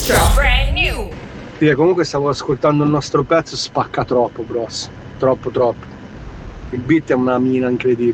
Extra brand new. Sì, comunque stavo ascoltando il nostro pezzo, spacca troppo, bros. Troppo. Il beat è una mina incredibile.